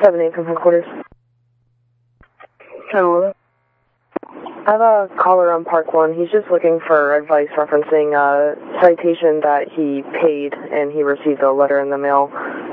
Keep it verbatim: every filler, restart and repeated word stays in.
seven eight from headquarters. Hello. I have a caller on Park one. He's just looking for advice referencing a citation that he paid and he received a letter in the mail